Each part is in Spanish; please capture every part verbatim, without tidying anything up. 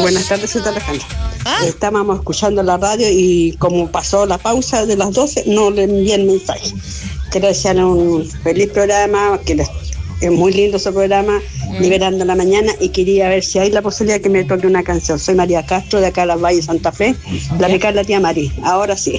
buenas tardes, soy Alejandra. ¿Ah? Estábamos escuchando la radio y como pasó la pausa de las doce, no le envié el mensaje. Quiero desearle un feliz programa, que les, es muy lindo su programa, mm. Liberando la Mañana, y quería ver si hay la posibilidad que me toque una canción. Soy María Castro, de acá a las Valles, Santa Fe, la de la tía Mari, ahora sí.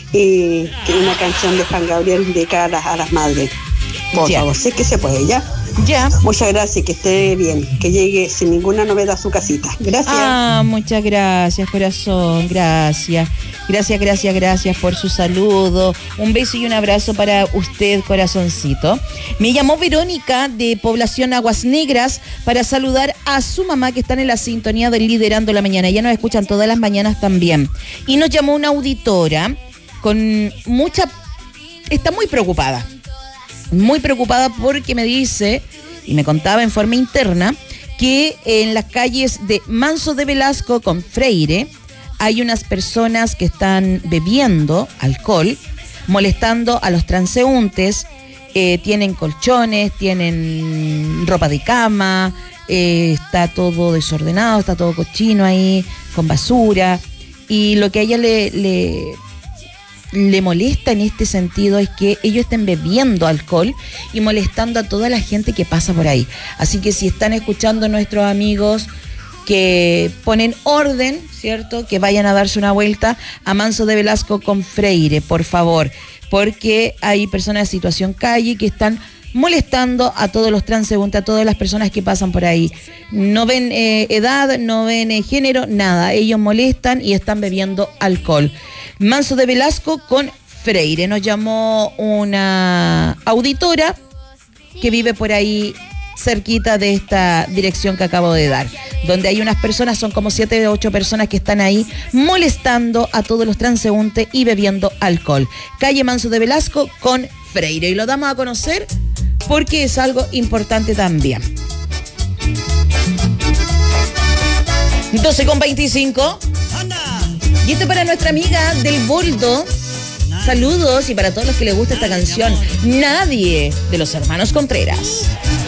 Y que una canción de Juan Gabriel de cara a las madres. Por yeah. favor, sé que se puede, ¿ya? Ya. Muchas gracias, que esté bien, que llegue sin ninguna novedad a su casita. Gracias. Ah, muchas gracias, corazón, gracias. Gracias, gracias, gracias por su saludo. Un beso y un abrazo para usted, corazoncito. Me llamó Verónica de Población Aguas Negras para saludar a su mamá, que están en la sintonía de Liderando la Mañana. Ya nos escuchan todas las mañanas también. Y nos llamó una auditora con mucha... Está muy preocupada. Muy preocupada porque me dice, y me contaba en forma interna, que en las calles de Manso de Velasco con Freire hay unas personas que están bebiendo alcohol, molestando a los transeúntes, eh, tienen colchones, tienen ropa de cama, eh, está todo desordenado, está todo cochino ahí, con basura, y lo que a ella le... le le molesta en este sentido es que ellos estén bebiendo alcohol y molestando a toda la gente que pasa por ahí. Así que si están escuchando nuestros amigos que ponen orden, ¿cierto? Que vayan a darse una vuelta a Manso de Velasco con Freire, por favor, porque hay personas de situación calle que están molestando a todos los transeúntes, a todas las personas que pasan por ahí. No ven eh, edad, no ven eh, género, nada. Ellos molestan y están bebiendo alcohol. Manso de Velasco con Freire. Nos llamó una auditora que vive por ahí cerquita de esta dirección que acabo de dar, donde hay unas personas, son como siete o ocho personas que están ahí molestando a todos los transeúntes y bebiendo alcohol. Calle Manso de Velasco con Freire. Y lo damos a conocer porque es algo importante también. doce con veinticinco. Y esto para nuestra amiga del Boldo. Saludos, y para todos los que les gusta esta canción, Nadie, de los hermanos Contreras.